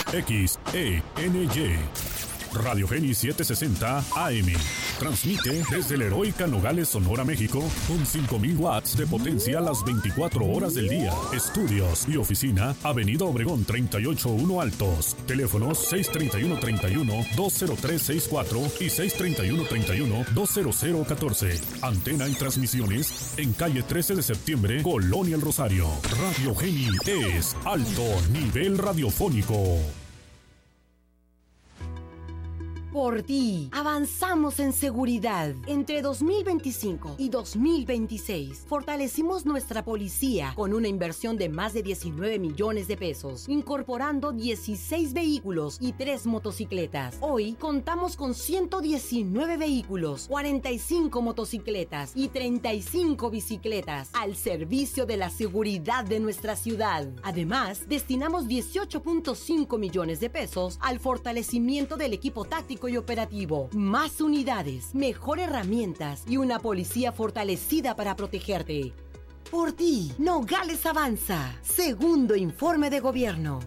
XENY. Radio Geni 760 AM. Transmite desde la heroica Nogales, Sonora, México, con 5,000 watts de potencia las 24 horas del día. Estudios y oficina, Avenida Obregón 381 Altos. Teléfonos 631-31-20364 y 631-31-20014. Antena y transmisiones en calle 13 de septiembre, Colonia El Rosario. Radio Geni es alto nivel radiofónico. Por ti, avanzamos en seguridad. Entre 2025 y 2026, fortalecimos nuestra policía con una inversión de más de 19 millones de pesos, incorporando 16 vehículos y 3 motocicletas. Hoy contamos con 119 vehículos, 45 motocicletas y 35 bicicletas al servicio de la seguridad de nuestra ciudad. Además, destinamos 18.5 millones de pesos al fortalecimiento del equipo táctico y operativo, más unidades, mejor herramientas y una policía fortalecida para protegerte. Por ti, Nogales avanza. Segundo informe de gobierno.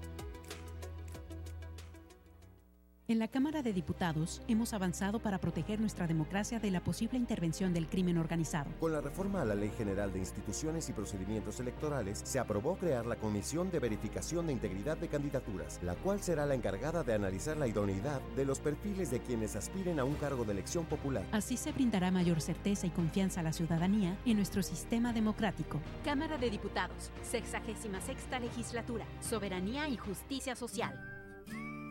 En la Cámara de Diputados hemos avanzado para proteger nuestra democracia de la posible intervención del crimen organizado. Con la reforma a la Ley General de Instituciones y Procedimientos Electorales, se aprobó crear la Comisión de Verificación de Integridad de Candidaturas, la cual será la encargada de analizar la idoneidad de los perfiles de quienes aspiren a un cargo de elección popular. Así se brindará mayor certeza y confianza a la ciudadanía en nuestro sistema democrático. Cámara de Diputados, 66ª Legislatura, Soberanía y Justicia Social.